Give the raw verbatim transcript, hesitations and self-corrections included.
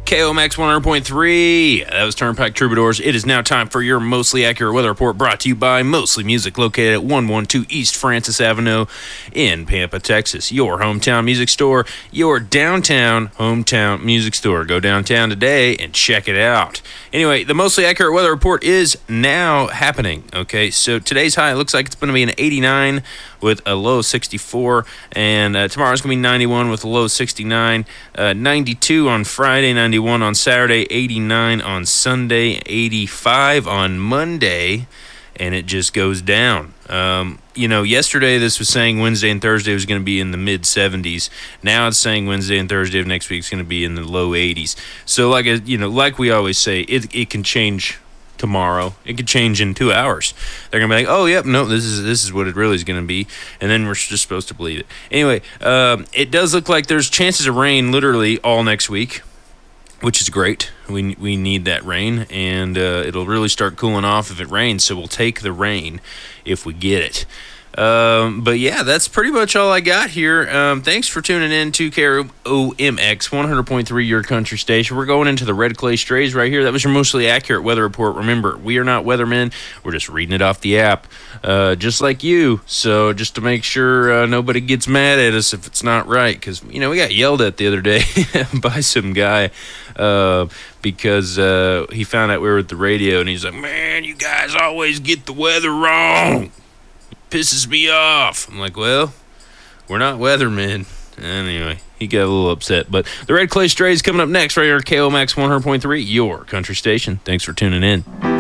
K O M X one hundred point three. That was Turnpike Troubadours. It is now time for your mostly accurate weather report, brought to you by Mostly Music, located at one twelve East Francis Avenue in Pampa, Texas. Your hometown music store, your downtown hometown music store. Go downtown today and check it out. Anyway, the mostly accurate weather report is now happening. Okay, so today's high looks like it's going to be an eighty-nine with a low sixty-four, and uh, tomorrow's going to be ninety-one with a low sixty-nine, uh, ninety-two on Friday, ninety-one on Saturday, eighty-nine on Sunday, eighty-five on Monday, and it just goes down. Um, you know, yesterday this was saying Wednesday and Thursday was going to be in the mid seventies. Now it's saying Wednesday and Thursday of next week is going to be in the low eighties. So, like a, you know, like we always say, it it can change tomorrow. It could change in two hours. They're gonna be like, oh yep, no, this is this is what it really is gonna be, and then we're just supposed to believe it. Anyway, um, it does look like there's chances of rain literally all next week, which is great. We we need that rain, and uh, it'll really start cooling off if it rains. So we'll take the rain if we get it. Um, but yeah, that's pretty much all I got here. Um, thanks for tuning in to K O M X one hundred point three, your country station. We're going into the Red Clay Strays right here. That was your mostly accurate weather report. Remember, we are not weathermen. We're just reading it off the app, uh, just like you. So just to make sure uh, nobody gets mad at us if it's not right, because, you know, we got yelled at the other day by some guy uh, because uh, he found out we were at the radio, and he's like, man, you guys always get the weather wrong. Pisses me off. I'm like, well, we're not weathermen. Anyway, he got a little upset. But the Red Clay Strays coming up next right here at K O M X one hundred point three, your country station. Thanks for tuning in.